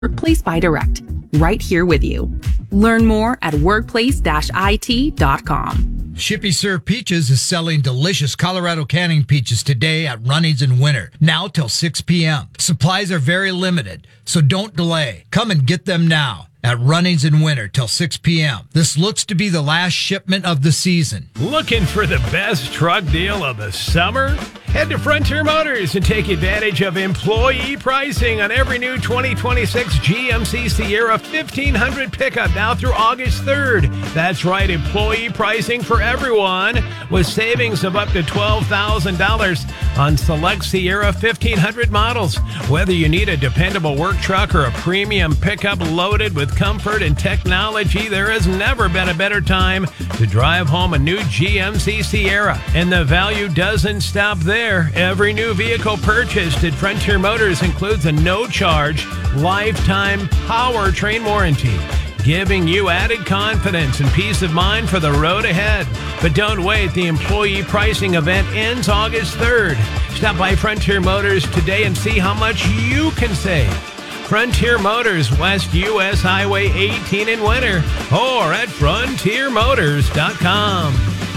Workplace by Direct, right here with you. Learn more at workplace-it.com. Shippy Serve Peaches is selling delicious Colorado canning peaches today at Runnings in Winter, now till 6 p.m. Supplies are very limited, so don't delay. Come and get them now at Runnings in Winter till 6 p.m. This looks to be the last shipment of the season. Looking for the best truck deal of the summer? Head to Frontier Motors and take advantage of employee pricing on every new 2026 GMC Sierra 1500 pickup now through August 3rd. That's right, employee pricing for everyone with savings of up to $12,000 on select Sierra 1500 models. Whether you need a dependable work truck or a premium pickup loaded with comfort and technology, there has never been a better time to drive home a new GMC Sierra. And the value doesn't stop there. Every new vehicle purchased at Frontier Motors includes a no-charge, lifetime powertrain warranty, giving you added confidence and peace of mind for the road ahead. But don't wait. The employee pricing event ends August 3rd. Stop by Frontier Motors today and see how much you can save. Frontier Motors, West U.S. Highway 18 in Winter, or at frontiermotors.com.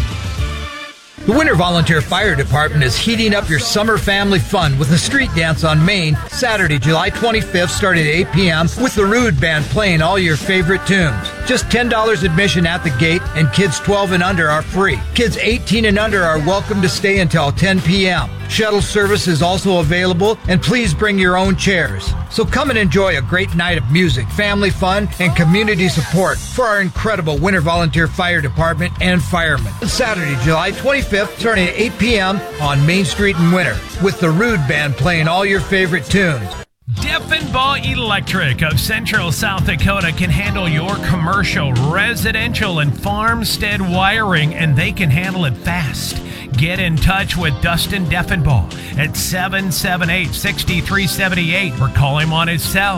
The Winter Volunteer Fire Department is heating up your summer family fun with a street dance on Main, Saturday, July 25th, starting at 8 p.m. with the Rude Band playing all your favorite tunes. Just $10 admission at the gate, and kids 12 and under are free. Kids 18 and under are welcome to stay until 10 p.m. Shuttle service is also available, and please bring your own chairs. So come and enjoy a great night of music, family fun, and community support for our incredible Winter Volunteer Fire Department and firemen. Saturday, July 25th, starting at 8 p.m. on Main Street in Winter, with the Rude Band playing all your favorite tunes. Deffenbaugh Electric of Central South Dakota can handle your commercial, residential, and farmstead wiring, and they can handle it fast. Get in touch with Dustin Deffenbaugh at 778-6378 or call him on his cell,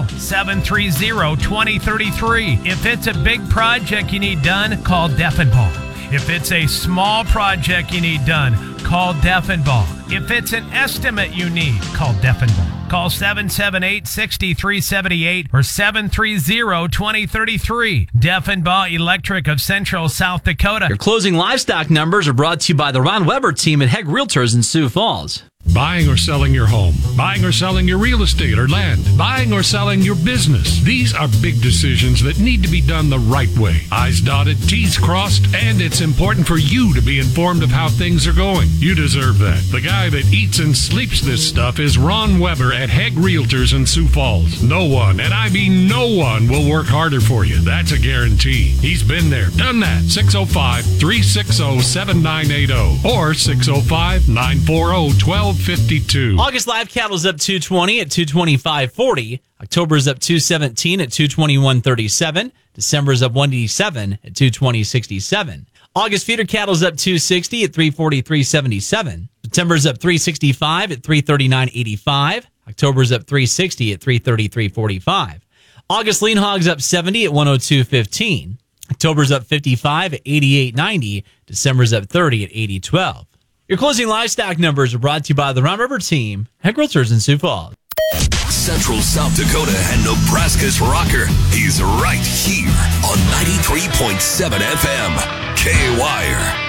730-2033. If it's a big project you need done, call Deffenbaugh. If it's a small project you need done, call Deffenbaugh. If it's an estimate you need, call Deffenbaugh. Call 778-6378 or 730-2033. Deffenbaugh Electric of Central South Dakota. Your closing livestock numbers are brought to you by the Ron Weber team at Hegg Realtors in Sioux Falls. Buying or selling your home, buying or selling your real estate or land, buying or selling your business. These are big decisions that need to be done the right way. I's dotted, T's crossed, and it's important for you to be informed of how things are going. You deserve that. The guy that eats and sleeps this stuff is Ron Weber at Hegg Realtors in Sioux Falls. No one, and I mean no one, will work harder for you. That's a guarantee. He's been there, done that. 605-360-7980 or 605-940-1252. August live cattle's up 220 at 225.40. October's up 217 at 221.37. December's up 187 at 220.67. August feeder cattle's up 260 at 343.77. September's up 365 at 339.85. October's up 360 at 333.45. August lean hog's up 70 at 102.15. October's up 55 at 88.90. December's up 30 at 80.12. Your closing livestock numbers are brought to you by the Ron River team, Hegg Realtors in Sioux Falls. Central South Dakota and Nebraska's rocker. He's right here on 93.7 FM, K-Wire.